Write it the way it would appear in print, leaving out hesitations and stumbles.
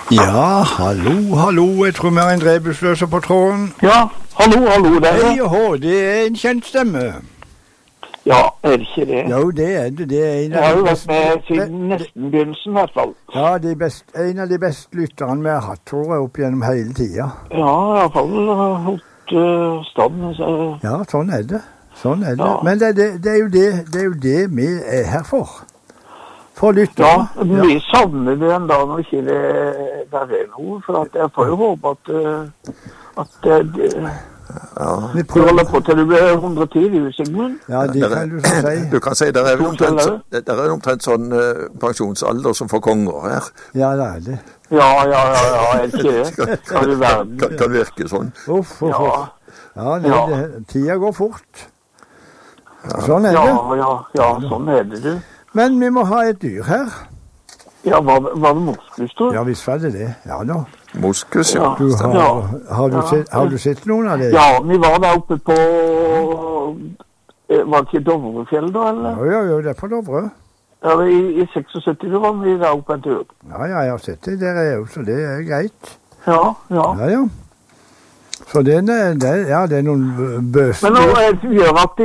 Ja, hallo, jeg tror vi har en rebusløser på tråden. Ja, hallo, det er Hei og hå, det er en kjent stemme. Ja, er det ikke det? Jo, det er det, det er en Jeg har av jo de vært med siden nesten begynnelsen i hvert fall. Ja, en av de beste lytterne vi har hatt, tror jeg, opp gjennom hele tida. Ja, i hvert fall holdt staden. Så... Ja, sånn er det. Ja. Men det er jo det vi er her for. For lyttere. Ja, vi savner det en dag når ikke det der er noe, for at jeg får jo håpe at Vi du holder på til du blir 110, du, Sigmund. Ja, det kan du så si. Du kan si, der er omtrent sånn pensjonsalder som for konger her. Ja, det er det. Ja, er det ikke det? Kan virke sånn. Uff. Ja, tida går fort. Sånn er det. Ja, sånn er det, du. Men vi må ha et dyr her. Ja, var det moskus, tror du? Ja, visst var det det. Ja, nå. Moskus, ja. Har du sett noen av det? Ja, vi var der oppe på... Var det ikke Dovrefjell da, eller? Jo, det er på Dovre. Ja, i 76 var vi der oppe en tur. Ja, jeg har sett det der jo, så det er greit. Ja. Så det er noen bøster. Men nå gjør at